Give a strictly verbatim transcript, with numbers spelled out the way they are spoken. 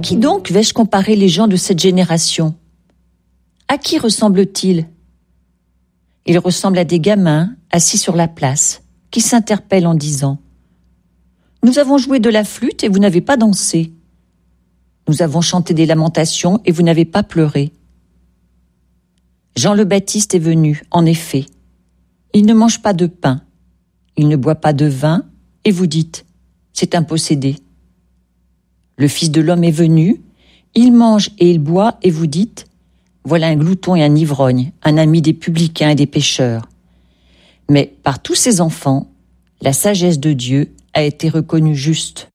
qui donc vais-je comparer les gens de cette génération? À qui ressemblent-ils? Ils ressemblent à des gamins assis sur la place, qui s'interpellent en disant « Nous avons joué de la flûte et vous n'avez pas dansé. Nous avons chanté des lamentations et vous n'avez pas pleuré. » Jean le Baptiste est venu, en effet. Il ne mange pas de pain, il ne boit pas de vin, et vous dites « C'est un possédé. » Le Fils de l'homme est venu, il mange et il boit, et vous dites « Voilà un glouton et un ivrogne, un ami des publicains et des pécheurs. » Mais par tous ces enfants, la sagesse de Dieu a été reconnue juste.